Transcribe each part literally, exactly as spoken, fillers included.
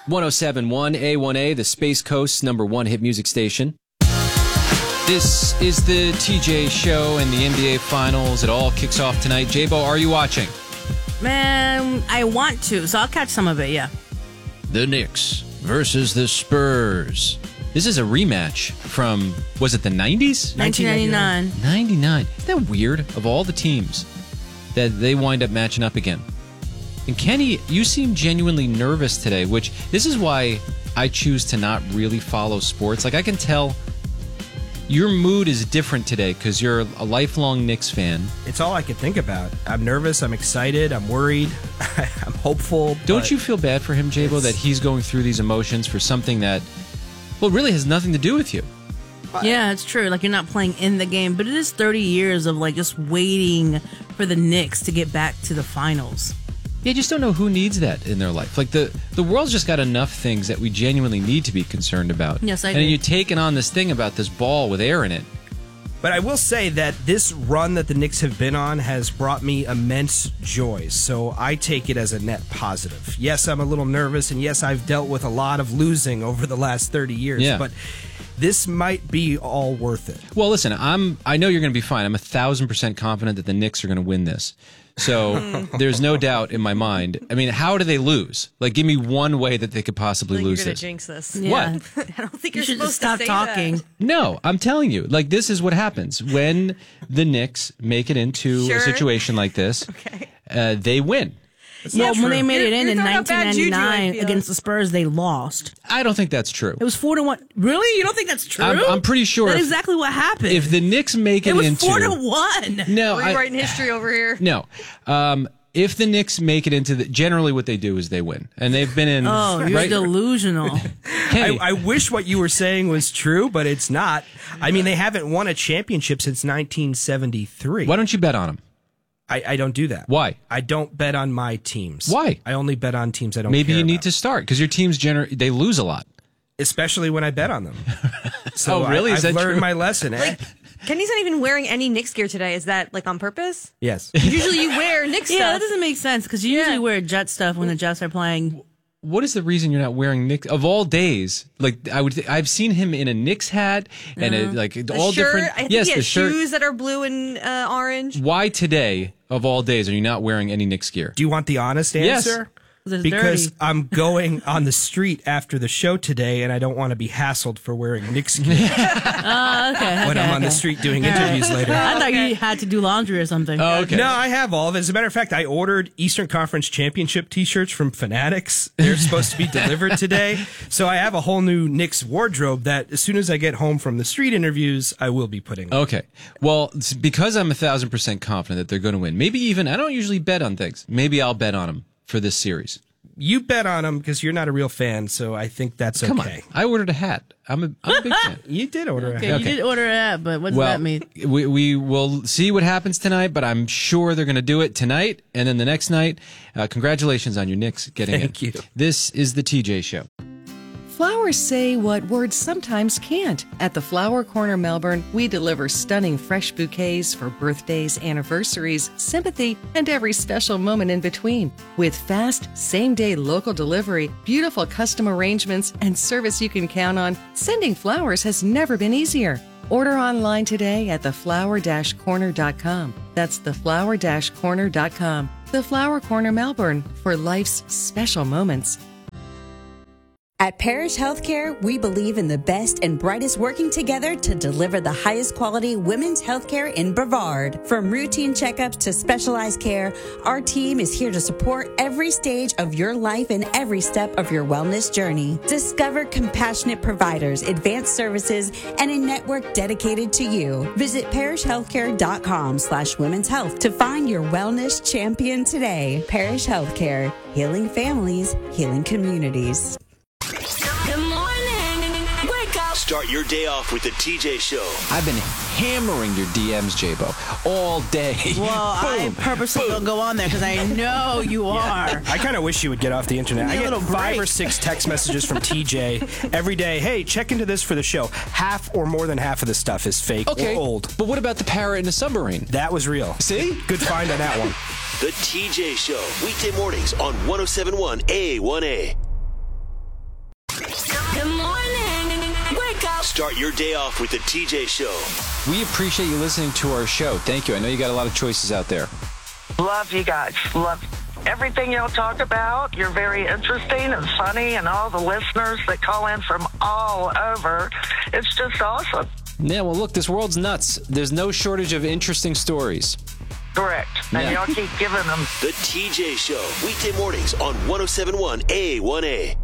one oh seven point one A one A, the Space Coast's number one hit music station. This is the T J Show and the N B A Finals. It all kicks off tonight. J-Bo, are you watching? Man, I want to, so I'll catch some of it, yeah. The Knicks versus the Spurs. This is a rematch from, was it the nineties? nineteen ninety-nine. ninety-nine. Isn't that weird? Of all the teams that they wind up matching up again. And Kenny, you seem genuinely nervous today, which this is why I choose to not really follow sports. Like, I can tell your mood is different today because you're a lifelong Knicks fan. It's all I could think about. I'm nervous, I'm excited, I'm worried, I'm hopeful. Don't you feel bad for him, J-Bo, that he's going through these emotions for something that, well, really has nothing to do with you? Yeah, it's true. Like, you're not playing in the game, but it is thirty years of, like, just waiting for the Knicks to get back to the finals. Yeah, I just don't know who needs that in their life. Like, the, the world's just got enough things that we genuinely need to be concerned about. Yes, I and agree. you're taking on this thing about this ball with air in it. But I will say that this run that the Knicks have been on has brought me immense joy, so I take it as a net positive. Yes, I'm a little nervous, and yes, I've dealt with a lot of losing over the last thirty years, Yeah. but this might be all worth it. Well, listen, I'm. I know you're going to be fine. I'm a thousand percent confident that the Knicks are going to win this. So there's no doubt in my mind. I mean, how do they lose? Like, give me one way that they could possibly I think lose you're gonna this. jinx this. Yeah. What? I don't think You you're should just supposed stop to say talking. that. No, I'm telling you. Like, this is what happens when the Knicks make it into Sure. a situation like this. Okay. Uh, they win. Yeah, not when they true. made it You're- in in you're throwing out nineteen bad juju, I ninety-nine feel. against the Spurs, they lost. I don't think that's true. It was four to one. Really? You don't think that's true? I'm, I'm pretty sure That's if, exactly what happened. if the Knicks make it, it was into four to one. no, I, Rewriting history over here. no. Um, if the Knicks make it into the, generally what they do is they win, and they've been in. Oh, you're right? delusional. Kenny, I, I wish what you were saying was true, but it's not. I mean, they haven't won a championship since nineteen seventy-three. why don't you bet on them? I, I don't do that. Why? I don't bet on my teams. Why? I only bet on teams I don't Maybe care you need about. to start because your teams gener- they lose a lot. Especially when I bet on them. So Oh, really? I, Is I've that learned true? my lesson. Eh? Kenny's not even wearing any Knicks gear today. Is that like on purpose? Yes. Usually you wear Knicks Yeah, that stuff. doesn't make sense because you usually wear Jet stuff when the Jets are playing. What is the reason you're not wearing Knicks of all days? Like I would, I've seen him in a Knicks hat and a, like The all shirt. different. I think yes, he the has shirt. shoes that are blue and uh, orange. Why today of all days are you not wearing any Knicks gear? Do you want the honest Yes. answer? It's Because dirty. I'm going on the street after the show today, and I don't want to be hassled for wearing Knicks gear Oh, okay. when okay, I'm on the okay. street doing interviews later. I thought you had to do laundry or something. Oh, okay. No, I have all of it. As a matter of fact, I ordered Eastern Conference Championship T-shirts from Fanatics. They're supposed to be delivered today, so I have a whole new Knicks wardrobe that, as soon as I get home from the street interviews, I will be putting on. Okay. Well, it's because I'm a thousand percent confident that they're going to win. Maybe even I don't usually bet on things. Maybe I'll bet on them for this series. You bet on them because you're not a real fan, so I think that's Come okay. on, I ordered a hat. I'm a, I'm a big fan. You did order a Okay, hat. you did order that, but what does Well, that mean? we we will see what happens tonight, but I'm sure they're going to do it tonight and then the next night. Uh, congratulations on your Knicks getting Thank it. you. This is the T J Show. Flowers say what words sometimes can't. At the Flower Corner Melbourne, we deliver stunning fresh bouquets for birthdays, anniversaries, sympathy, and every special moment in between. With fast, same-day local delivery, beautiful custom arrangements, and service you can count on, sending flowers has never been easier. Order online today at the flower dash corner dot com. That's the flower dash corner dot com. The Flower Corner Melbourne, for life's special moments. At Parish Healthcare, we believe in the best and brightest working together to deliver the highest quality women's healthcare in Brevard. From routine checkups to specialized care, our team is here to support every stage of your life and every step of your wellness journey. Discover compassionate providers, advanced services, and a network dedicated to you. Visit parishhealthcare.com slash women's health to find your wellness champion today. Parish Healthcare, healing families, healing communities. Good morning. Wake up. Start your day off with the T J Show. I've been hammering your D Ms, J-Bo, all day. Well, I purposely don't go on there because I know you are. I kind of wish you would get off the internet. I Need a get little five break. or six text messages from T J every day. Hey, check into this for the show. Half or more than half of the stuff is fake Okay, or old. but what about the parrot in the submarine? That was real. See? Good find on that one. The T J Show, weekday mornings on one oh seven point one A one A. Start your day off with the T J Show. We appreciate you listening to our show. Thank you. I know you got a lot of choices out there. Love you guys. Love everything y'all talk about. You're very interesting and funny, and all the listeners that call in from all over. It's just awesome. Yeah, well, look, this world's nuts. There's no shortage of interesting stories. Correct. And Yeah. y'all keep giving them. The T J Show, weekday mornings on one oh seven point one A one A.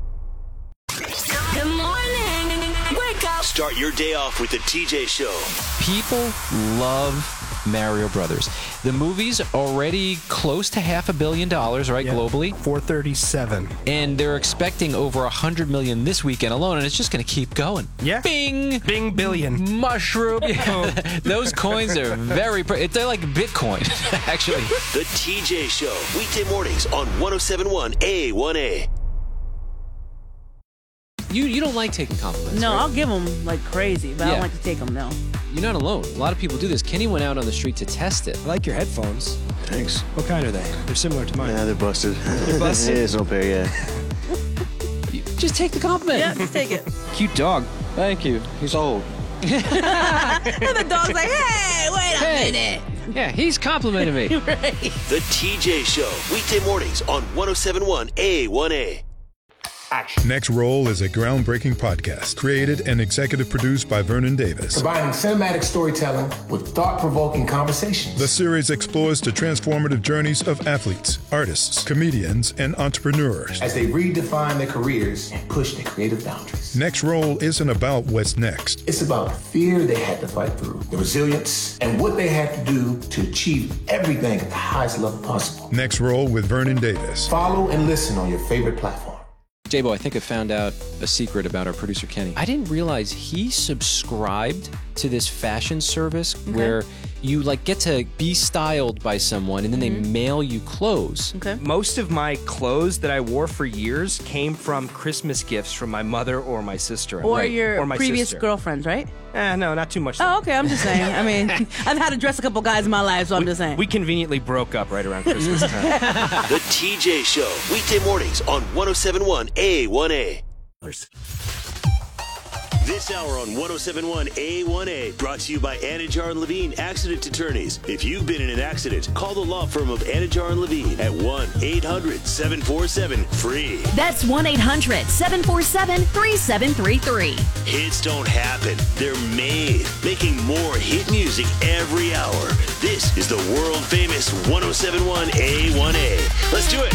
Good morning. Wake up. Start your day off with the T J Show. People love Mario Brothers. The movie's already close to half a billion dollars, right, Yeah. globally? four thirty-seven. And they're expecting over one hundred million this weekend alone, and it's just going to keep going. Yeah. Bing! Bing billion. Mushroom. Those coins are very, pre- they're like Bitcoin, actually. The T J Show, weekday mornings on one oh seven point one A one A. You you don't like taking compliments, No, right? I'll give them like crazy, but I Yeah. don't like to take them. No. You're not alone. A lot of people do this. Kenny went out on the street to test it. I like your headphones. Thanks. What kind are they? They're similar to mine. Yeah, they're busted. They're busted? Yeah, it's no pair, yeah. Just take the compliment. Yeah, just take it. Cute dog. Thank you. He's old. And the dog's like, hey, wait a Hey. minute. Yeah, he's complimenting me. Right. The T J Show, weekday mornings on one oh seven point one A one A. Next Roll is a groundbreaking podcast created and executive produced by Vernon Davis. Combining cinematic storytelling with thought-provoking conversations. The series explores the transformative journeys of athletes, artists, comedians, and entrepreneurs. As they redefine their careers and push their creative boundaries. Next Roll isn't about what's next. It's about the fear they had to fight through, the resilience, and what they had to do to achieve everything at the highest level possible. Next Roll with Vernon Davis. Follow and listen on your favorite platform. J-Bo, I think I found out a secret about our producer, Kenny. I didn't realize he subscribed to this fashion service where you like get to be styled by someone and then they mail you clothes. Okay. Most of my clothes that I wore for years came from Christmas gifts from my mother or my sister. Or Right. your or my previous sister. girlfriends, right? Eh, no, not too much. Oh, okay. I'm just saying. I mean, I've had to dress a couple guys in my life, so I'm just saying. We conveniently broke up right around Christmas time. The T J Show, weekday mornings on one oh seven point one A one A. This hour on one oh seven point one A one A, brought to you by Anajar and Levine Accident Attorneys. If you've been in an accident, call the law firm of Anajar and Levine at one eight hundred seven four seven free. That's one eight hundred seven four seven three seven three three. Hits don't happen, they're made. Making more hit music every hour. This is the world famous one oh seven point one A one A. Let's do it.